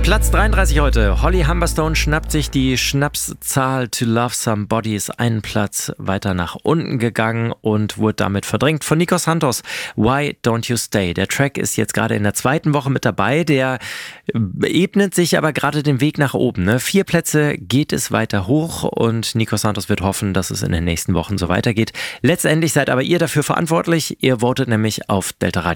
Platz 33 heute. Holly Humberstone schnappt sich die Schnapszahl To Love Somebody, ist einen Platz weiter nach unten gegangen und wurde damit verdrängt von Nikos Santos. Why Don't You Stay? Der Track ist jetzt gerade in der zweiten Woche mit dabei. Der ebnet sich aber gerade den Weg nach oben. 4 Plätze geht es weiter hoch und Nikos Santos wird hoffen, dass es in den nächsten Wochen so weitergeht. Letztendlich seid aber ihr dafür verantwortlich. Ihr votet nämlich auf Delta Radio.